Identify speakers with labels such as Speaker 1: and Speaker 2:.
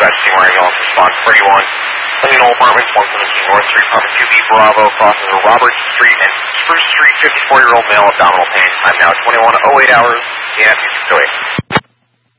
Speaker 1: dispatch team are ambulance response 31. Clinton Apartments, 117 North Street, apartment 2B Bravo, crosses of Robert Street and Spruce Street, 54-year-old male, abdominal pain. Time now 21:08 hours, DNF 608.